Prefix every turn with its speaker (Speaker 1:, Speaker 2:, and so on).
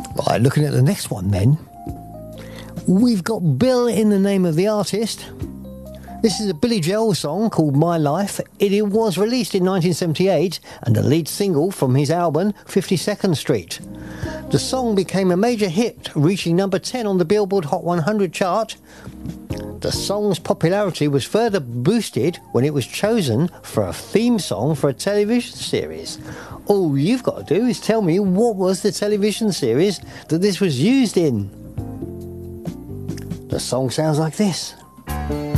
Speaker 1: Right, looking at the next one then. We've got Bill in the name of the artist. This is a Billy Joel song called My Life. It was released in 1978 and the lead single from his album 52nd Street. The song became a major hit, reaching number 10 on the Billboard Hot 100 chart. The song's popularity was further boosted when it was chosen for a theme song for a television series. All you've got to do is tell me what was the television series that this was used in. The song sounds like this.